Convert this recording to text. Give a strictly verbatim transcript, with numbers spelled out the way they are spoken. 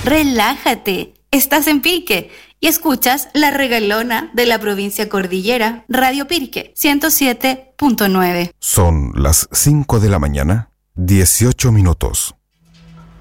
Relájate, estás en Pirque y escuchas La Regalona de la provincia Cordillera, Radio Pirque, ciento siete punto nueve. Son las cinco de la mañana, dieciocho minutos.